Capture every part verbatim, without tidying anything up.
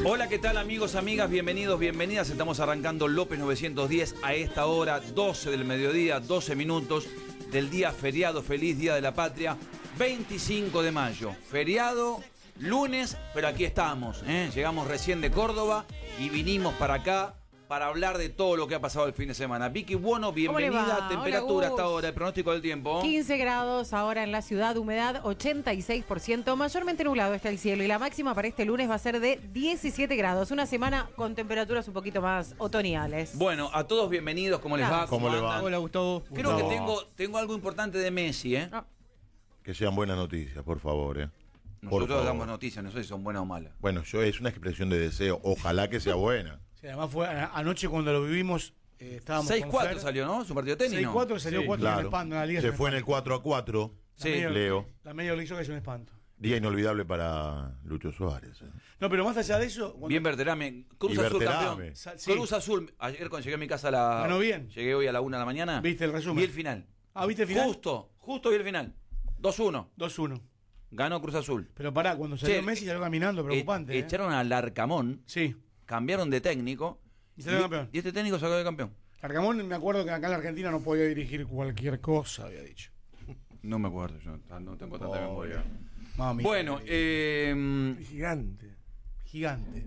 Hola, ¿qué tal amigos, amigas? Bienvenidos, bienvenidas. Estamos arrancando López novecientos diez a esta hora, doce del mediodía, doce minutos del día feriado, feliz Día de la Patria, veinticinco de mayo. Feriado, lunes, pero aquí estamos, ¿eh? Llegamos recién de Córdoba y vinimos para acá para hablar de todo lo que ha pasado el fin de semana. Vicky Buono, bienvenida. Temperatura hasta ahora, el pronóstico del tiempo. quince grados ahora en la ciudad, humedad ochenta y seis por ciento, mayormente nublado está el cielo y la máxima para este lunes va a ser de diecisiete grados. Una semana con temperaturas un poquito más otoñales. Bueno, a todos bienvenidos, ¿cómo les va? ¿Cómo, ¿Cómo le va? Hola, Gustavo. Creo que tengo, tengo algo importante de Messi, ¿eh? No. Que sean buenas noticias, por favor, ¿eh? Por Nosotros favor. damos noticias, no sé si son buenas o malas. Bueno, yo es una expresión de deseo. Ojalá que sea buena. Sí, además fue a- anoche cuando lo vivimos, eh, estábamos seis con cuatro Fer. salió, ¿no? Su partido de tenis, seis ¿no? cuatro salió Sí. cuatro en el Claro. espanto, en la liga. Se es un fue en el espanto. cuatro a cuatro. La Sí, media- Leo. La media lo hizo que es un espanto. Día inolvidable para Lucho Suárez. ¿eh? No, pero más allá de eso, cuando- Bien Berterame. Cruz Y Azul Berterame. campeón. Sa- sí. Cruz Azul. Ayer cuando llegué a mi casa a la... Ganó bien. Llegué hoy a la una de la mañana. ¿Viste el resumen? Vi el final. Ah, ¿viste el final? Justo, justo vi el final. dos uno. dos uno. Ganó Cruz Azul. Pero pará, cuando salió Che, Messi salió caminando, preocupante. E- ¿eh? Echaron al Arcamón, Sí. cambiaron de técnico. Y salió campeón. Y este técnico salió de campeón. Arcamón, me acuerdo que acá en la Argentina no podía dirigir cualquier cosa, había dicho. No me acuerdo, yo no tengo tanta Oh, memoria. Mami. Bueno, eh, Gigante. Gigante.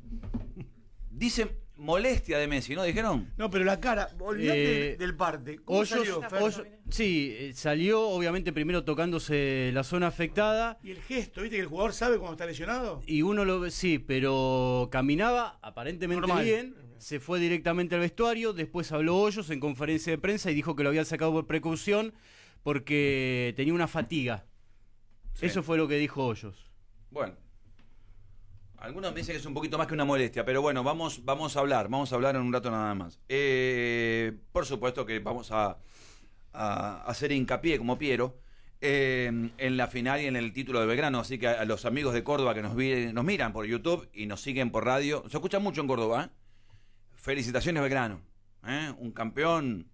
dice molestia de Messi, ¿no? ¿Dijeron? No, pero la cara, olvídate Eh, del parte. ¿Cómo Hoyos, salió, Fer? Hoyos- sí, eh, salió obviamente primero tocándose la zona afectada Y el gesto, ¿viste que el jugador sabe cuando está lesionado? y uno lo ve, sí, pero caminaba aparentemente Normal. bien, se fue directamente al vestuario, después habló Hoyos en conferencia de prensa y dijo que lo habían sacado por precaución porque tenía una fatiga. Sí. Eso fue lo que dijo Hoyos. Bueno. Algunos me dicen que es un poquito más que una molestia, pero bueno, vamos, vamos a hablar, vamos a hablar en un rato nada más. Eh, por supuesto que vamos a, a hacer hincapié, como Piero, eh, en la final y en el título de Belgrano, así que a, a los amigos de Córdoba que nos, vi- nos miran por YouTube y nos siguen por radio, se escucha mucho en Córdoba, ¿eh? Felicitaciones Belgrano, ¿eh? Un campeón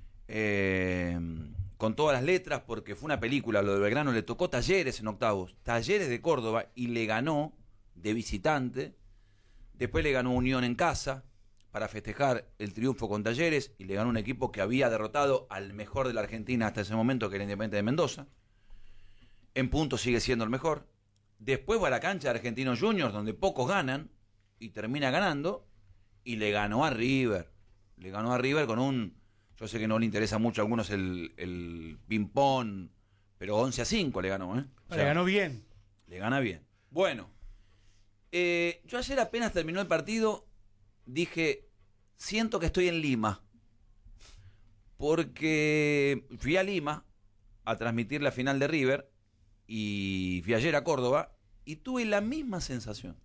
eh, con todas las letras, porque fue una película, lo de Belgrano, le tocó Talleres en octavos, Talleres de Córdoba, y le ganó de visitante. Después le ganó Unión en casa para festejar el triunfo con Talleres, y le ganó un equipo que había derrotado al mejor de la Argentina hasta ese momento, que era Independiente de Mendoza. En puntos sigue siendo el mejor. Después va a la cancha de Argentinos Juniors, donde pocos ganan, y termina ganando, y le ganó a River. Le ganó a River con un... Yo sé que no le interesa mucho a algunos el, el ping-pong, pero once a cinco le ganó, ¿eh? O sea, Le ganó bien. le gana bien. Bueno, eh, yo ayer apenas terminó el partido, dije, siento que estoy en Lima, porque fui a Lima a transmitir la final de River, y fui ayer a Córdoba, y tuve la misma sensación.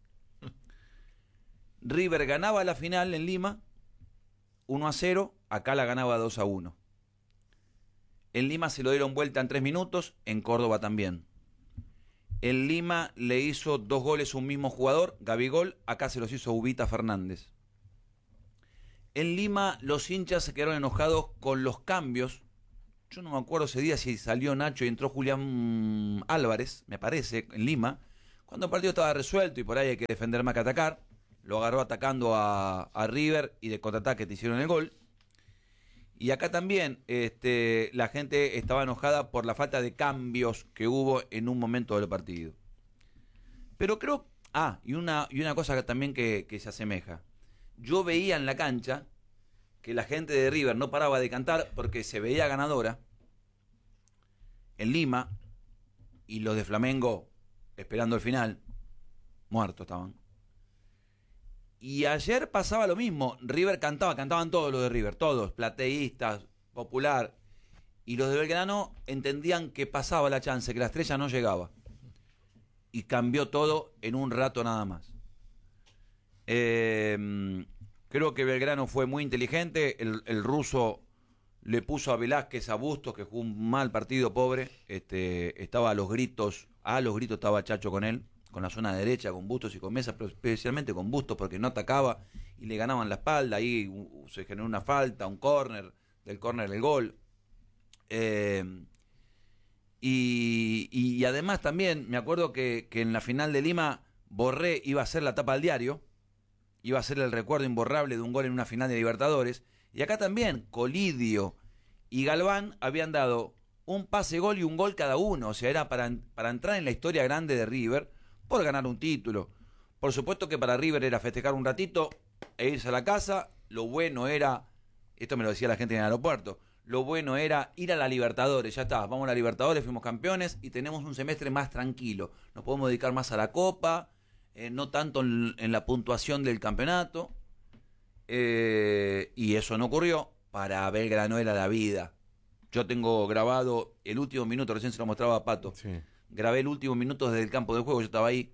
River ganaba la final en Lima, uno a cero, acá la ganaba dos a uno. En Lima se lo dieron vuelta en tres minutos, en Córdoba también. En Lima le hizo dos goles un mismo jugador, Gabigol, acá se los hizo Ubita Fernández. En Lima los hinchas se quedaron enojados con los cambios. Yo no me acuerdo ese día si salió Nacho y entró Julián Álvarez, me parece, en Lima, cuando el partido estaba resuelto y por ahí hay que defender más que atacar. Lo agarró atacando a, a River y de contraataque te hicieron el gol. Y acá también este, la gente estaba enojada por la falta de cambios que hubo en un momento del partido. Pero creo... Ah, y una, y una cosa también que, que se asemeja. Yo veía en la cancha que la gente de River no paraba de cantar porque se veía ganadora en Lima, y los de Flamengo esperando el final, muertos estaban. Y ayer pasaba lo mismo, River cantaba, cantaban todos los de River, todos, plateístas, Popular, y los de Belgrano entendían que pasaba la chance, que la estrella no llegaba, y cambió todo en un rato nada más. Eh, creo que Belgrano fue muy inteligente, el, el ruso le puso a Velázquez, a Bustos, que jugó un mal partido, pobre, este, estaba a los gritos, a los gritos estaba Chacho con él, con la zona derecha, con Bustos y con Mesa, pero especialmente con Bustos porque no atacaba y le ganaban la espalda, ahí uh, se generó una falta, un córner, del córner el gol. Eh, y, y además también me acuerdo que, que en la final de Lima Borré iba a hacer la tapa al diario, iba a ser el recuerdo imborrable de un gol en una final de Libertadores. Y acá también, Colidio y Galván habían dado un pase gol y un gol cada uno. O sea, era para, para entrar en la historia grande de River por ganar un título. Por supuesto que para River era festejar un ratito e irse a la casa. Lo bueno era, esto me lo decía la gente en el aeropuerto, lo bueno era ir a la Libertadores. Ya está, vamos a la Libertadores, fuimos campeones y tenemos un semestre más tranquilo. Nos podemos dedicar más a la Copa, eh, no tanto en, en la puntuación del campeonato. Eh, y eso no ocurrió. Para Belgrano era la vida. Yo tengo grabado el último minuto, recién se lo mostraba a Pato. Sí. Grabé el último minuto desde el campo de juego, yo estaba ahí,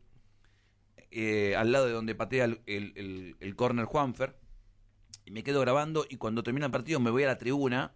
eh, al lado de donde patea el, el, el, el córner Juanfer, y me quedo grabando, y cuando termina el partido me voy a la tribuna,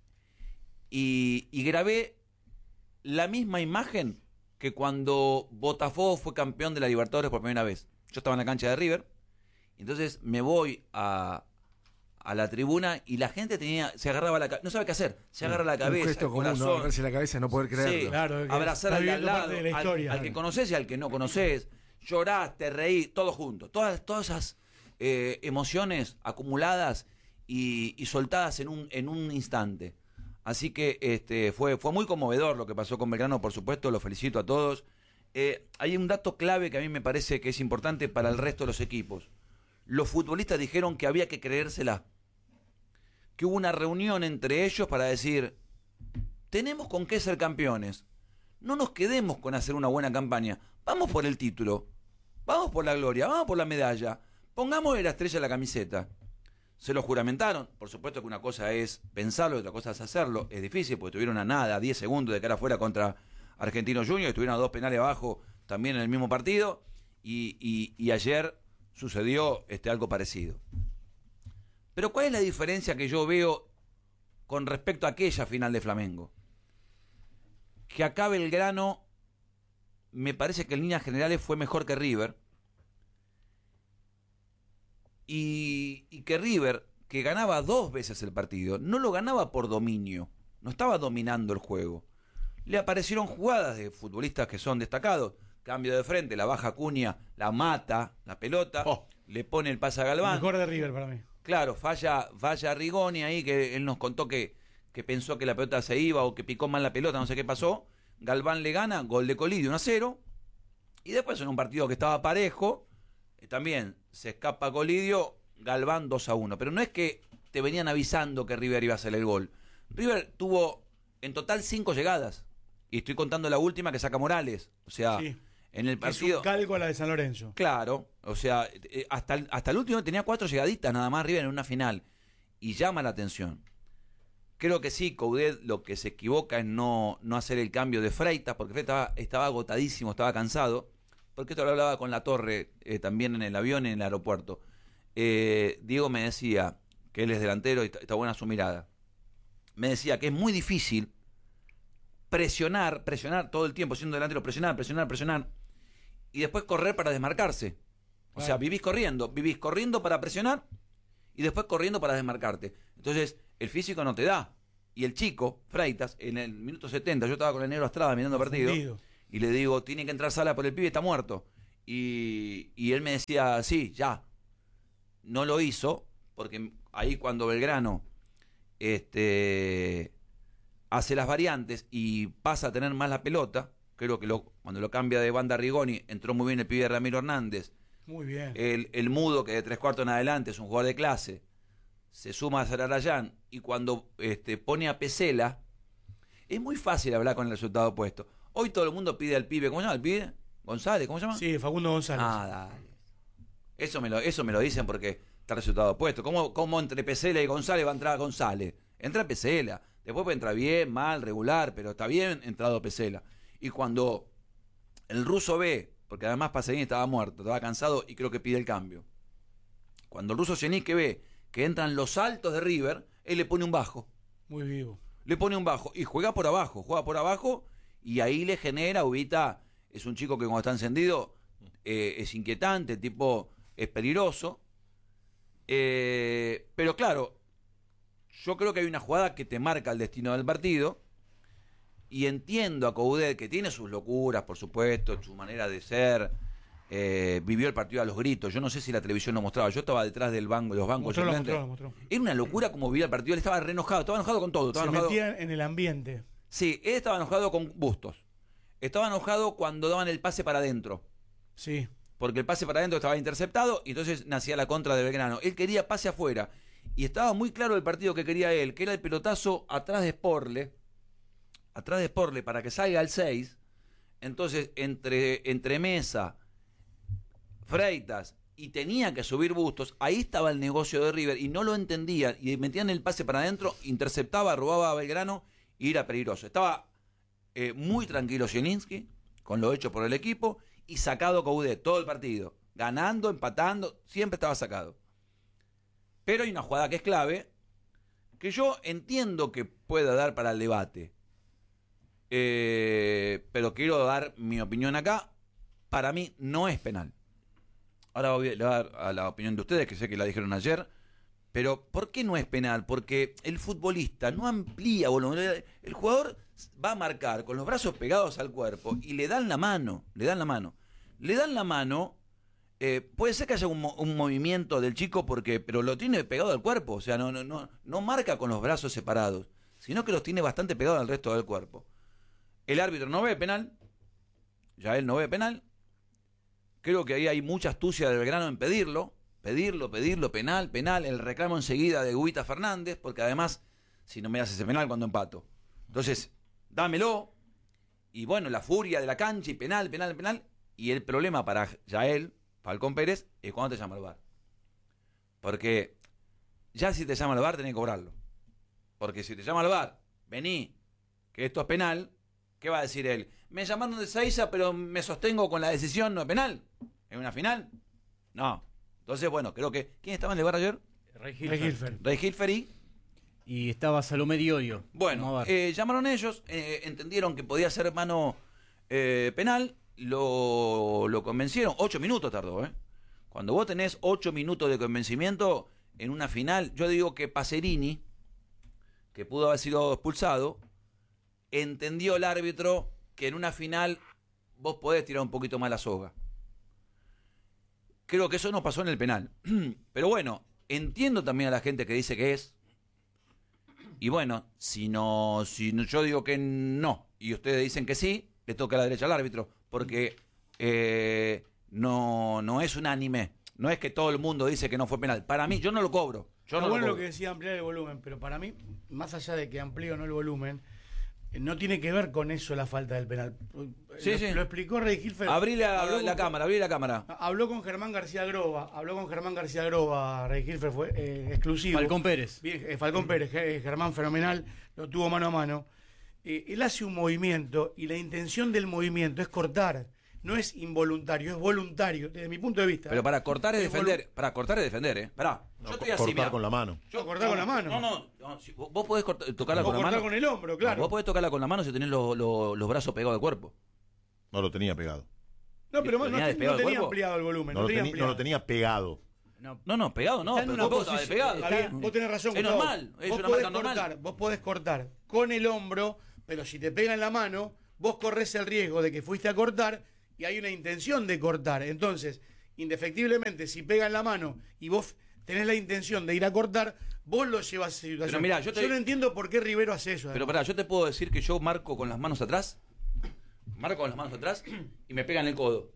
y, y grabé la misma imagen que cuando Botafogo fue campeón de la Libertadores por primera vez. Yo estaba en la cancha de River, entonces me voy a... a la tribuna y la gente tenía se agarraba la cabeza, no sabe qué hacer, se agarra la cabeza, Un gesto el común, corazón, ¿no? Agarrarse la cabeza, no poder creerlo. sí, Claro, que abrazar está al de al viviendo lado, parte de la al- historia, al, claro. que conoces y al que no conoces, llorás, te reís, todo junto, todas, todas esas eh, emociones acumuladas y, y soltadas en un, en un instante. Así que este fue, fue muy conmovedor lo que pasó con Belgrano, por supuesto, lo felicito a todos. Eh, hay un dato clave que a mí me parece que es importante para el resto de los equipos. Los futbolistas dijeron que había que creérsela, que hubo una reunión entre ellos para decir, tenemos con qué ser campeones, no nos quedemos con hacer una buena campaña, vamos por el título, vamos por la gloria, vamos por la medalla, pongámosle la estrella a la camiseta. Se lo juramentaron, por supuesto que una cosa es pensarlo y otra cosa es hacerlo, es difícil porque estuvieron a nada, a diez segundos de cara afuera contra Argentinos Juniors, estuvieron a dos penales abajo también en el mismo partido, y, y, y ayer sucedió este, algo parecido. Pero ¿cuál es la diferencia que yo veo con respecto a aquella final de Flamengo? Que acá Belgrano, me parece que en líneas generales fue mejor que River. Y, y que River, que ganaba dos veces el partido, no lo ganaba por dominio, no estaba dominando el juego. Le aparecieron jugadas de futbolistas que son destacados. Cambio de frente, la baja Cunha, la mata, la pelota, Oh. le pone el pase a El Galván. mejor de River para mí. Claro, falla, falla Rigoni ahí, que él nos contó que, que pensó que la pelota se iba o que picó mal la pelota, no sé qué pasó. Galván le gana, gol de Colidio, uno a cero. Y después en un partido que estaba parejo, eh, también se escapa Colidio, Galván dos a uno. Pero no es que te venían avisando que River iba a hacer el gol. River tuvo en total cinco llegadas. Y estoy contando la última que saca Morales. O sea, Sí. en el Que es partido... un calco a la de San Lorenzo. Claro, o sea, eh, hasta el, hasta el último tenía cuatro llegaditas nada más River en una final. Y llama la atención. Creo que sí, Coudet lo que se equivoca es no, no hacer el cambio de Freitas, porque Freitas estaba, estaba agotadísimo, estaba cansado. Porque esto lo hablaba con La Torre eh, también en el avión, en el aeropuerto. Eh, Diego me decía, que él es delantero y está, está buena su mirada. Me decía que es muy difícil presionar, presionar todo el tiempo, siendo delantero, presionar, presionar, presionar. Y después correr para desmarcarse. O sea, Claro. vivís corriendo, vivís corriendo para presionar y después corriendo para desmarcarte. Entonces, el físico no te da. Y el chico, Freitas, en el minuto setenta, yo estaba con el negro Estrada mirando el partido, Confundido. y le digo, tiene que entrar Sala por el pibe, está muerto. Y, y él me decía, sí, ya. No lo hizo, porque ahí cuando Belgrano este, hace las variantes y pasa a tener más la pelota, creo que lo, cuando lo cambia de banda Rigoni, entró muy bien el pibe Ramiro Hernández. Muy bien. El, el Mudo, que de tres cuartos en adelante es un jugador de clase, se suma a Sararayán, y cuando este, pone a Pesela, es muy fácil hablar con el resultado opuesto. Hoy todo el mundo pide al pibe, ¿cómo se llama el pibe? González, ¿cómo se llama? Sí, Facundo González. Ah, dale. Eso me lo, eso me lo dicen porque está el resultado opuesto. ¿Cómo, cómo entre Pesela y González va a entrar González? Entra Pesela. Después puede entrar bien, mal, regular, pero está bien entrado Pesela. Y cuando el ruso ve, porque además Pacerini estaba muerto, estaba cansado y creo que pide el cambio. Cuando el ruso Sienique ve que entran los altos de River, él le pone un bajo. Muy vivo. Le pone un bajo y juega por abajo, juega por abajo y ahí le genera, Ubita es un chico que cuando está encendido eh, es inquietante, el tipo es peligroso. Eh, pero claro, yo creo que hay una jugada que te marca el destino del partido y entiendo a Coudet que tiene sus locuras, por supuesto, su manera de ser, eh, vivió el partido a los gritos. Yo no sé si la televisión lo mostraba. Yo estaba detrás del banco, de los bancos. Mostró, lo suplentes. mostró, lo mostró. Era una locura como vivía el partido. Él estaba re enojado. Estaba enojado con todo. Estaba Se enojado. metía en el ambiente. Sí, él estaba enojado con Bustos. Estaba enojado cuando daban el pase para adentro. Sí. Porque el pase para adentro estaba interceptado y entonces nacía la contra de Belgrano. Él quería pase afuera. Y estaba muy claro el partido que quería él, que era el pelotazo atrás de Sporle. Atrás de Sporle para que salga al seis. Entonces, entre, entre Mesa, Freitas y tenía que subir Bustos, ahí estaba el negocio de River y no lo entendía. Y metían el pase para adentro, interceptaba, robaba a Belgrano y era peligroso. Estaba eh, muy tranquilo Zielinski con lo hecho por el equipo y sacado Coudet todo el partido. Ganando, empatando, siempre estaba sacado. Pero hay una jugada que es clave, que yo entiendo que pueda dar para el debate. Eh, pero quiero dar mi opinión acá. Para mí no es penal. Ahora voy a dar a la opinión de ustedes, que sé que la dijeron ayer. Pero ¿por qué no es penal? Porque el futbolista no amplía volumen. El jugador va a marcar con los brazos pegados al cuerpo y le dan la mano. Le dan la mano. Le dan la mano. Eh, puede ser que haya un, un movimiento del chico, porque pero lo tiene pegado al cuerpo. O sea, no, no, no, no marca con los brazos separados, sino que los tiene bastante pegados al resto del cuerpo. El árbitro no ve penal. Ya él no ve penal. Creo que ahí hay mucha astucia del Belgrano en pedirlo. Pedirlo, pedirlo, penal, penal. El reclamo enseguida de Guita Fernández, porque además, si no me haces ese penal cuando empato. Entonces, dámelo. Y bueno, la furia de la cancha y penal, penal, penal. Y el problema para Yael, Falcón Pérez, es cuando te llama el V A R. Porque ya si te llama el V A R tenés que cobrarlo. Porque si te llama el V A R, vení, que esto es penal, ¿qué va a decir él? Me llamaron de Seiza, pero me sostengo con la decisión, no es penal. ¿Es una final? No. Entonces, bueno, creo que... ¿Quién estaba en el V A R ayer? Rey Rey Hilfer. Rey Hilfer y... Y estaba Salomé Diorio. Bueno, eh, llamaron ellos, eh, entendieron que podía ser mano eh, penal, lo, lo convencieron. Ocho minutos tardó, ¿eh? Cuando vos tenés ocho minutos de convencimiento en una final, yo digo que Pacerini, que pudo haber sido expulsado, entendió el árbitro que en una final vos podés tirar un poquito más la soga. Creo que eso no pasó en el penal. Pero bueno, entiendo también a la gente que dice que es. Y bueno, si no, si no, yo digo que no, y ustedes dicen que sí, le toca a la derecha al árbitro, porque eh, no, no es unánime. No es que todo el mundo dice que no fue penal. Para mí, yo no lo cobro. Yo no bueno lo, lo cobro. que decía ampliar el volumen, pero para mí, más allá de que amplíe o no el volumen, eh, no tiene que ver con eso la falta del penal. Sí, lo, sí. lo explicó Rey Hilfer. Abrí la, Habló la con- cámara, abrí la cámara. Habló con Germán García Groba, habló con Germán García Groba, Rey Hilfer fue eh, exclusivo. Falcón Pérez. Bien, eh, Falcón Pérez, eh, Germán fenomenal, lo tuvo mano a mano. Eh, él hace un movimiento y la intención del movimiento es cortar, no es involuntario, es voluntario, desde mi punto de vista. Pero para cortar es Es defender. Para cortar es defender, ¿eh? Pará. No, yo estoy co- así, cortar mirá. con la mano. No, cortar con la mano. No, no. no, si vos, vos podés cortar- tocarla O con la cortar mano. con el hombro, claro. No, vos podés tocarla con la mano si tenés lo- lo- los brazos pegados al cuerpo. No lo tenía pegado. No, pero no, ¿Tenía no despegado el tenía cuerpo? ampliado el volumen. No, No, lo, tenía teni- no ampliado. lo tenía pegado. No, No, no, pegado no. Está en Pero una tampoco estaba posición- despegado. Está bien, vos tenés razón. Es Gustavo. normal, es vos una podés marca normal. cortar, vos podés cortar con el hombro, pero si te pega en la mano, vos corres el riesgo de que fuiste a cortar y hay una intención de cortar. Entonces, indefectiblemente, si pega en la mano y vos tenés la intención de ir a cortar, vos lo llevas a esa situación. Pero mirá, yo te- no entiendo por qué Rivero hace eso. Pero además. pará, yo te puedo decir que yo marco con las manos atrás. Marco con las manos atrás y me pegan el codo.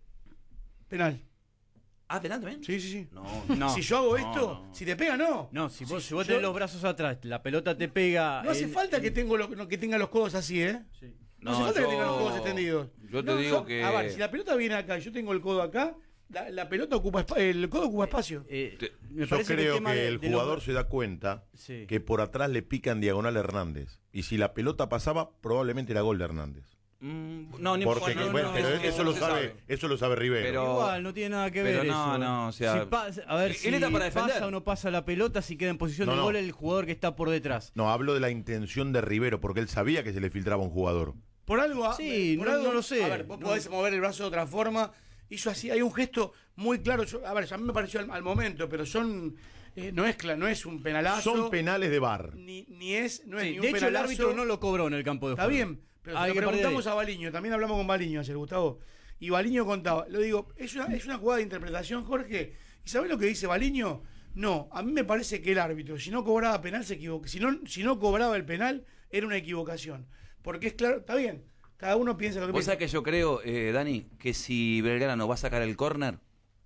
Penal. Ah, ¿penal también? Sí, sí, sí. No, no. Si yo hago No, esto, no. si te pega, no. No, si vos, Si si vos yo- tenés los brazos atrás, la pelota te pega. No hace en- falta en- que, tengo lo- que tenga los codos así, ¿eh? Sí. No, hace No, falta yo- que tenga los codos extendidos. yo te No, digo que- A ver, si la pelota viene acá y yo tengo el codo acá, la, la pelota ocupa espa- el codo ocupa espacio. Eh, Te- me Yo parece creo que, tema de- el de los- jugador se da cuenta Sí. que por atrás le pica en diagonal a Hernández. Y si la pelota pasaba, probablemente era gol de Hernández. Mm, no, ni Porque bueno, bueno, no, pero eso- eso, eso lo se sabe, eso lo sabe Rivero. Pero- Igual, no tiene nada que pero ver no, eso. no, o sea, Si pasa- a ver, él si está para defender. pasa o no pasa la pelota, si queda en posición No, de no. gol el jugador que está por detrás. No, hablo de la intención de Rivero, porque él sabía que se le filtraba un jugador. Por algo. Sí, por no- algo- no lo sé. A ver, vos No. podés mover el brazo de otra forma. Hizo así, hay un gesto muy claro. Yo- a ver, a mí me pareció al, al momento, pero son. eh, no, es, cla- no es un penalazo. Son penales de V A R. Ni, ni es. No es Sí, ni un de hecho, el penalazo. árbitro no lo cobró en el campo de Está juego. bien, pero Hay se que lo partir de preguntamos ahí. a Baliño. También hablamos con Baliño ayer, Gustavo. y Baliño contaba. Lo digo, es una, es una jugada de interpretación, Jorge. ¿Y sabés lo que dice Baliño? No, a mí me parece que el árbitro, si no cobraba penal, se equivocó. Si no, si no cobraba el penal, era una equivocación. Porque es claro, está bien, cada uno piensa lo que Vos piensa. sabés que yo creo, eh, Dani, que si Belgrano va a sacar el córner...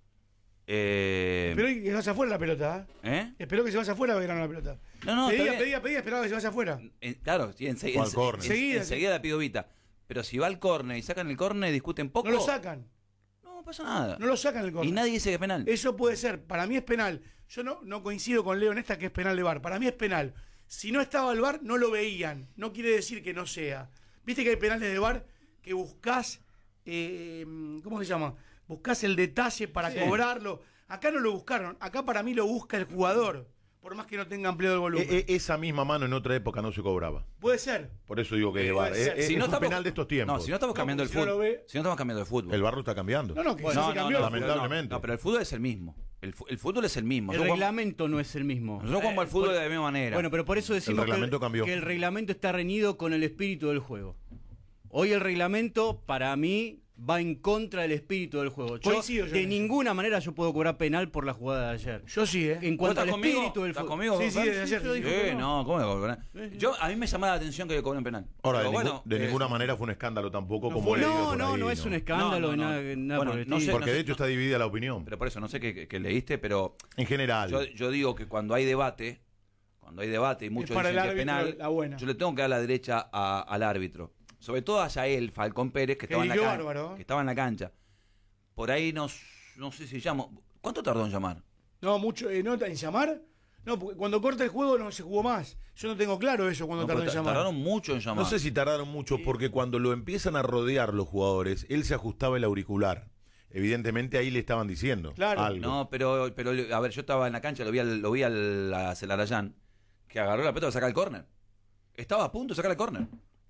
Eh, Espero que se vaya afuera la pelota, ¿eh? ¿eh? Espero que se vaya afuera Belgrano la pelota. No, no, está pedía, bien. pedía, pedía, esperaba que se vaya afuera. Eh, claro, sí, ense- O al ense- córner. en- Enseguida, enseguida la pido Vita. Pero si va al córner y sacan el córner, discuten poco. No lo sacan, No pasa nada. no lo sacan el Y córner. nadie dice que es penal. Eso puede ser, para mí es penal. Yo no, no coincido con Leo en esta que es penal de V A R. Para mí es penal. Si no estaba el V A R, no lo veían. No quiere decir que no sea. Viste que hay penales de V A R que buscás, eh, ¿cómo se llama? Buscás el detalle para Sí. cobrarlo. Acá no lo buscaron. Acá para mí lo busca el jugador. Por más que no tenga ampliado el volumen. E- e- esa misma mano en otra época no se cobraba. Puede ser. Por eso digo que Eh, de VAR. puede Es, ser. es Si no un estamos- penal de estos tiempos. No, si no estamos No, cambiando el porque si no fútbol. lo ve- Si no estamos cambiando el fútbol. El barro está cambiando. No, no, que Bueno, ya no, se no, cambió. no, el fútbol. lamentablemente. No, pero el fútbol es el mismo. El, fu- el fútbol es el mismo. El Nosotros jugamos- reglamento no es el mismo. nosotros jugamos al fútbol por- de la misma manera. Bueno, pero por eso decimos El reglamento que, el, cambió. que el reglamento está reñido con el espíritu del juego. Hoy el reglamento, para mí, va en contra del espíritu del juego. Yo, Coincido yo de en eso. ninguna manera yo puedo cobrar penal por la jugada de ayer. Yo sí, ¿eh? En ¿Vos cuanto estás al conmigo? espíritu del ¿Estás fútbol. conmigo? Sí, sí, Juan? desde ayer. yo digo Eh, que no, ¿cómo me cobran? Yo, a mí me llama la atención que cobren penal. Ahora, de, Pero ningún- bueno, de eh, ninguna manera fue un escándalo tampoco No como fue- leído No, por no, ahí, no es un escándalo, No, no, nada, no. nada Bueno, por el no sé, estilo. Porque de hecho está dividida la opinión. Pero por eso, no sé qué, qué leíste, pero En general. yo, yo digo que cuando hay debate, cuando hay debate y muchos para dicen el que es árbitro penal, la buena. yo le tengo que dar la derecha a- al árbitro. Sobre todo a Yael Falcón Pérez, que, Que estaba en, la dirigió can- bárbaro. que estaba en la cancha. Por ahí nos, no sé si llamo. ¿Cuánto tardó en llamar? No, mucho. Eh, ¿No en llamar? No, porque cuando corta el juego no se jugó más. Yo no tengo claro eso cuando No, tardó pero en ta- llamar. tardaron mucho en llamar. No sé si tardaron mucho porque cuando lo empiezan a rodear los jugadores, él se ajustaba el auricular. Evidentemente ahí le estaban diciendo Claro. algo. No, pero, pero a ver, yo estaba en la cancha, lo vi al, lo vi al a Celarayán, que agarró la pelota para sacar el córner. Estaba a punto de sacar el córner.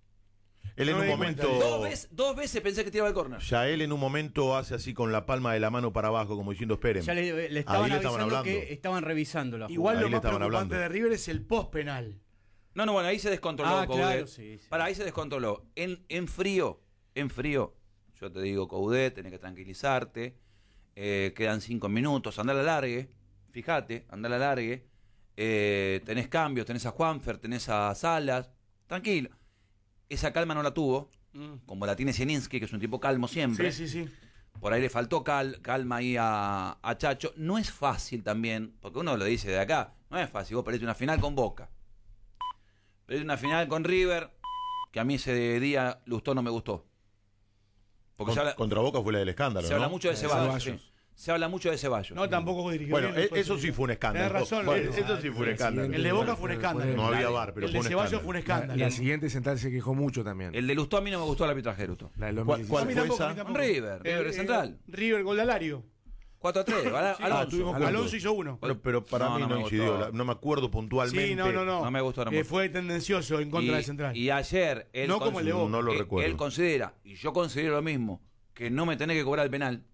Él en No un me di cuenta. momento, Dos veces, dos veces pensé que tiraba el córner. ya él en un momento hace así con la palma de la mano para abajo, como diciendo esperen. Ya le, le Ahí estaban le estaban avisando hablando. que estaban revisando la Igual Ahí lo le más estaban preocupante hablando. de River es el post penal. No, no, bueno, ahí se descontroló. Ah, Coudet. claro, sí, sí. Para ahí se descontroló. En, en frío, en frío, yo te digo, Coudet, tenés que tranquilizarte. Eh, quedan cinco minutos, anda a la largue. Fíjate, anda a la largue. Eh, tenés cambios, tenés a Juanfer, tenés a Salas. Tranquilo. Esa calma no la tuvo, como la tiene Zielinski, que es un tipo calmo siempre. Sí, sí, sí. Por ahí le faltó cal- calma ahí a, a Chacho. No es fácil también, porque uno lo dice de acá, no es fácil. Vos perdiste una final con Boca. Perdiste una final con River, que a mí ese día Lustó no me gustó. Porque Con- se habla, Contra Boca fue la del escándalo, se ¿no? habla mucho de Ceballos. Ceballos. sí. Se habla mucho de Ceballos. No, tampoco dirigió Bueno, bien e- después, eso sí fue un escándalo. Tenés razón, Bueno, Leo. eso sí fue un escándalo. El de Boca fue un escándalo. No había Dale. VAR, pero el fue de un Ceballos escándalo. fue un La, escándalo. la siguiente central se quejó mucho también. El de Lustó a mí no me gustó el arbitraje, Lustó. La del ¿Cuál- cuál A mí fue tampoco, esa? a mí tampoco. River, River Central. River, gol de Alario. cuatro a tres, Al- Alonso. tuvimos Alonso. Alonso hizo uno. Pero, pero para No, mí no no, me incidió. gustó. la- No me acuerdo puntualmente. Sí, no, no, no. No me gustó, no me Eh, gustó. fue tendencioso en contra y, del Central. y ayer él, No como el de consi- Boca. No lo él- recuerdo. él considera, y yo considero lo mismo, que no me tenés que cobrar el penal.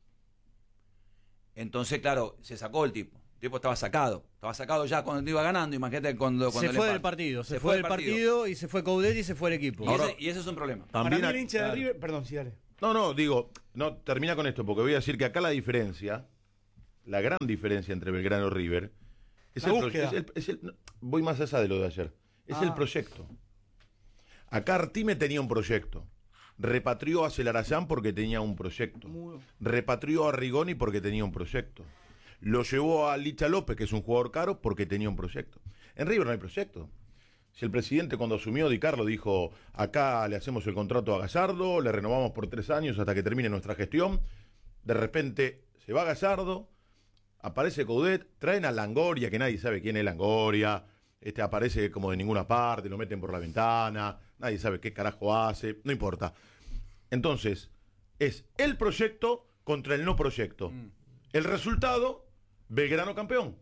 Entonces, claro, se sacó el tipo. El tipo estaba sacado. Estaba sacado ya cuando iba ganando. Imagínate cuando, cuando Se el fue empate. del partido, se, fue del partido. y se fue Coudet y se fue el equipo. Y, Ahora- ese, y ese es un problema. Para También mí a- el hincha de claro. River... Perdón, sí, dale. No, no, digo, no, termina con esto, porque voy a decir que acá la diferencia, la gran diferencia entre Belgrano y River, es La el, pro- búsqueda. es el- es el- no, voy más allá de lo de ayer, es Ah. el proyecto. Acá Artime tenía un proyecto, repatrió a Celarayán porque tenía un proyecto, Muy- repatrió a Rigoni porque tenía un proyecto, lo llevó a Licha López, que es un jugador caro, porque tenía un proyecto. En River no hay proyecto. Si el presidente cuando asumió Di Carlo dijo, acá le hacemos el contrato a Gallardo, le renovamos por tres años hasta que termine nuestra gestión, de repente se va Gallardo, aparece Coudet, traen a Langoria, que nadie sabe quién es Langoria, este aparece como de ninguna parte, lo meten por la ventana, nadie sabe qué carajo hace, no importa. Entonces, es el proyecto contra el no proyecto. El resultado, Belgrano campeón.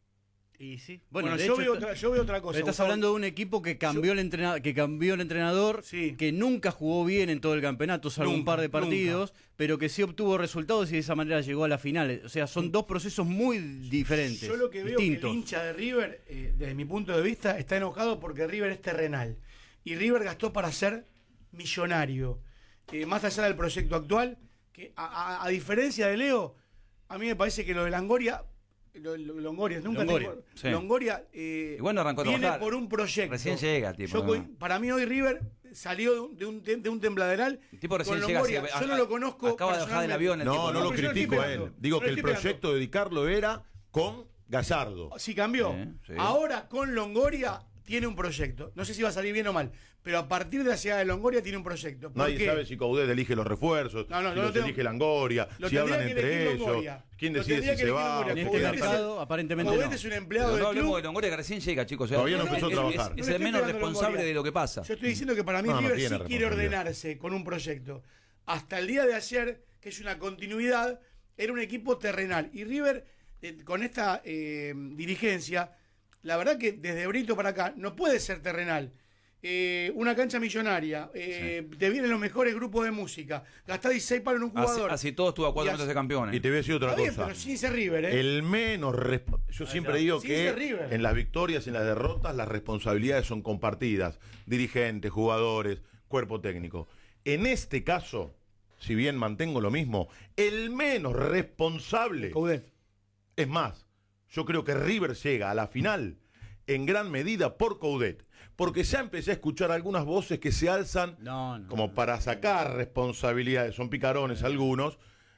Y sí. Bueno, Bueno, de yo, hecho, veo está- otra, yo veo otra cosa. estás Gustavo. hablando de un equipo que cambió, el, entrena- que cambió el entrenador, Sí. que nunca jugó bien en todo el campeonato, salvo un Nunca, par de partidos, pero que sí obtuvo resultados y de esa manera llegó a la final. O sea, son dos procesos muy diferentes, Yo lo que veo distintos. que el hincha de River, eh, desde mi punto de vista, está enojado porque River es terrenal. Y River gastó para ser millonario. Eh, más allá del proyecto actual, que a, a, a diferencia de Leo, a mí me parece que lo de Longoria, lo, lo, Longoria, nunca Longoria, tengo, sí. Longoria eh, Y bueno, arrancó a viene trabajar. por un proyecto. Recién llega, tipo. Yo ¿no? co- para mí hoy River salió de un, de un, de un tembladeral. El tipo recién con llega. Longoria. así, Yo a- no lo conozco. Acaba de bajar del personalmente. avión. El No, tipo, no lo pero yo estoy critico a él. esperando. Digo Yo que el estoy proyecto de Di Carlo era con Gallardo. Sí, cambió. Sí, sí. Ahora con Longoria tiene un proyecto. No sé si va a salir bien o mal, pero a partir de la llegada de Longoria tiene un proyecto. ¿Por Nadie qué? sabe si Coudet elige los refuerzos, No, no, si no lo los tengo- elige Longoria, Lo si tendría hablan que entre elegir ellos, Longoria. quién Lo decide tendría si que se elegir va. Longoria. En este Coudet es mercado, el- aparentemente Coudet no. es un empleado Pero no del hablemos club. de Longoria, que recién llega, chicos. o sea, Todavía no es- empezó a es- trabajar. Es, No es le el estoy menos pegando a responsable Longoria. de lo que pasa. Yo estoy diciendo que para mí No, no River tiene sí quiere responsabilidad. ordenarse con un proyecto. Hasta el día de ayer, que es una continuidad, era un equipo terrenal. Y River, eh, con esta eh, dirigencia, la verdad que desde Brito para acá no puede ser terrenal. Eh, una cancha millonaria, eh, te vienen los mejores grupos de música, gastás dieciséis palos en un Así, jugador. así todo estuvo a cuatro Y metros así- de campeones. Y te voy a decir otra Está bien, cosa. pero sin ser River, ¿eh? El menos resp- yo siempre digo Sí, que ese River. en las victorias y en las derrotas las responsabilidades son compartidas, dirigentes, jugadores, cuerpo técnico. En este caso, si bien mantengo lo mismo, el menos responsable Coudet. es más, yo creo que River llega a la final en gran medida por Coudet, porque ya empecé a escuchar algunas voces que se alzan No, no. como para sacar responsabilidades, son picarones algunos.